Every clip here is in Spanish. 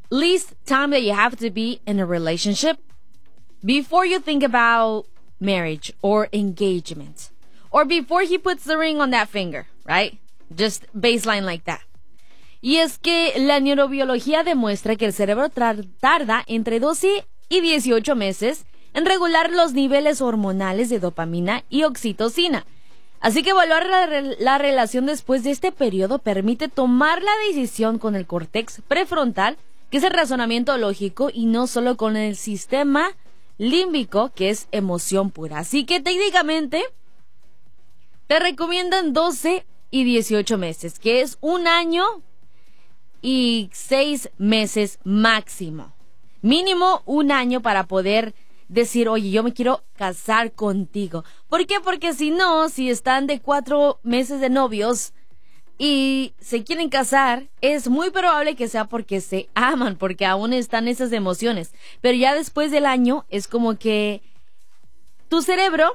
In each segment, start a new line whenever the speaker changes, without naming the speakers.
least time that you have to be in a relationship before you think about marriage or engagement, or before he puts the ring on that finger, right? Just baseline like that. Y es que la neurobiología demuestra que el cerebro tarda entre 12 y 18 meses en regular los niveles hormonales de dopamina y oxitocina. Así que evaluar la relación después de este periodo permite tomar la decisión con el córtex prefrontal, que es el razonamiento lógico, y no solo con el sistema límbico, que es emoción pura. Así que técnicamente te recomiendan 12 y 18 meses, que es 1 año y 6 meses máximo. Mínimo 1 año para poder decir, oye, yo me quiero casar contigo. ¿Por qué? Porque si no, si están de 4 meses de novios y se quieren casar, es muy probable que sea porque se aman, porque aún están esas emociones. Pero ya después del año es como que tu cerebro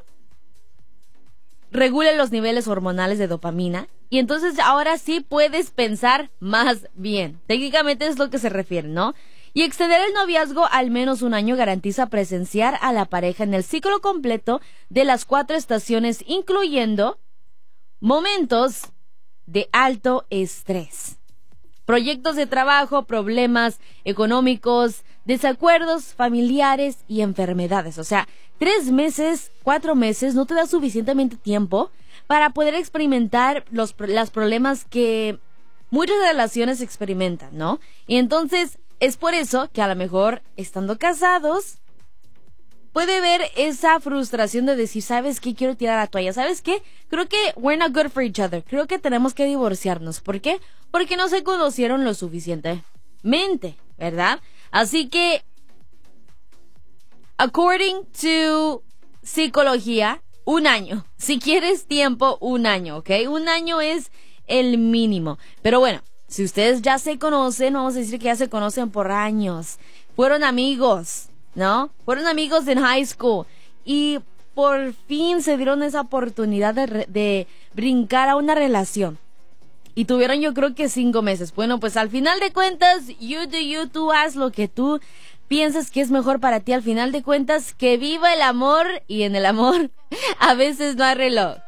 regula los niveles hormonales de dopamina y entonces ahora sí puedes pensar más bien. Técnicamente es lo que se refiere, ¿no? Y extender el noviazgo al menos 1 año garantiza presenciar a la pareja en el ciclo completo de las 4 estaciones, incluyendo momentos de alto estrés, proyectos de trabajo, problemas económicos, desacuerdos familiares y enfermedades. O sea, 3 meses, 4 meses no te da suficientemente tiempo para poder experimentar los problemas que muchas relaciones experimentan, ¿no? Y entonces es por eso que a lo mejor estando casados puede ver esa frustración de decir, ¿sabes qué? Quiero tirar la toalla. ¿Sabes qué? Creo que we're not good for each other. Creo que tenemos que divorciarnos. ¿Por qué? Porque no se conocieron lo suficientemente, ¿verdad? Así que, according to psicología, 1 año. Si quieres tiempo, 1 año, ¿ok? 1 año es el mínimo. Pero bueno, si ustedes ya se conocen, vamos a decir que ya se conocen por años. Fueron amigos, ¿no? Fueron amigos en high school y por fin se dieron esa oportunidad de brincar a una relación. Y tuvieron, yo creo que 5 meses. Bueno, pues al final de cuentas, you do you, tú haz lo que tú piensas que es mejor para ti. Al final de cuentas, que viva el amor, y en el amor a veces no hay reloj.